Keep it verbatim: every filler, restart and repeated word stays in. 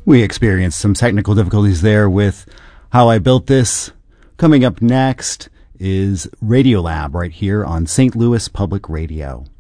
We experienced some technical difficulties there with How I Built This. Coming up next is Radiolab right here on Saint Louis Public Radio.